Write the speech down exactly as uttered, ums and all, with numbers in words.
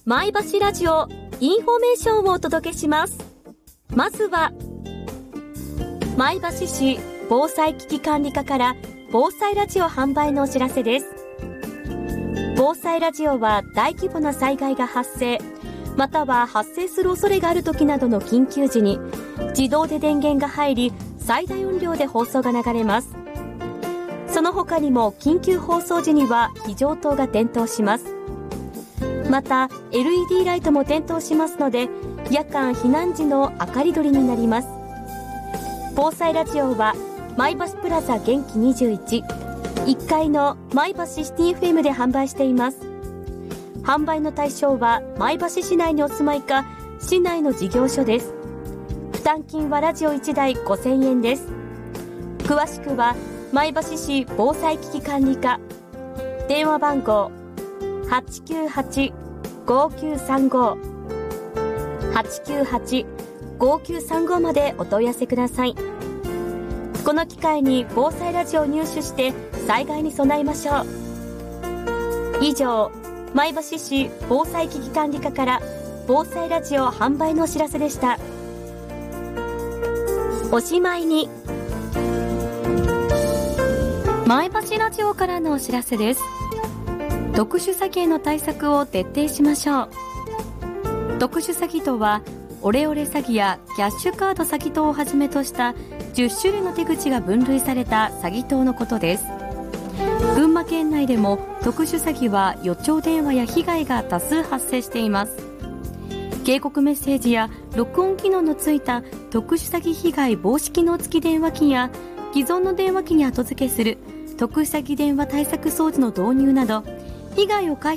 前橋ラジオインフォメーションをお届けします。まずは前橋市防災危機管理課から防災ラジオ販売のお知らせです。防災ラジオは大規模な災害が発生または発生する恐れがある時などの緊急時に自動で電源が入り最大音量で放送が流れます。その他にも緊急放送時には非常灯が点灯します。また エルイーディー ライトも点灯しますので夜間避難時の明かり取りになります。防災ラジオは前橋プラザ元気にじゅういち、いっかいの前橋シティ エフエム で販売しています。販売の対象は前橋市内にお住まいか市内の事業所です。負担金はラジオいちだいごせんえんです。詳しくは前橋市防災危機管理課電話番号 はちきゅうはち ごきゅうさんご はちきゅうはち ごきゅうさんご までお問い合わせください。この機会に防災ラジオを入手して災害に備えましょう。以上、前橋市防災危機管理課から防災ラジオ販売のお知らせでした。おしまいに前橋ラジオからのお知らせです。特殊詐欺への対策を徹底しましょう。特殊詐欺とはオレオレ詐欺やキャッシュカード詐欺等をはじめとしたじゅっしゅるいの手口が分類された詐欺等のことです。群馬県内でも特殊詐欺は予兆電話や被害が多数発生しています。警告メッセージや録音機能のついた特殊詐欺被害防止機能付き電話機や既存の電話機に後付けする特殊詐欺電話対策装置の導入など被害を回避